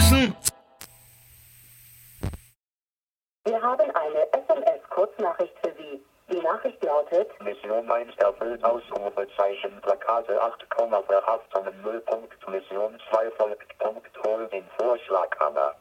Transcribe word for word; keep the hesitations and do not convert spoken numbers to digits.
Essen. Wir haben eine S M S-Kurznachricht für Sie. Die Nachricht lautet: Mission eins erfüllt, Ausrufezeichen, Plakate acht, verhaftung null. Mission zwei folgt, Punkt, hol den Vorschlaghammer.